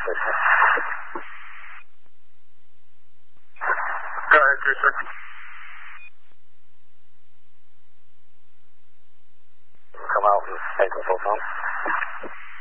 sir. Go ahead, Cruiser. Come out and make a full phone.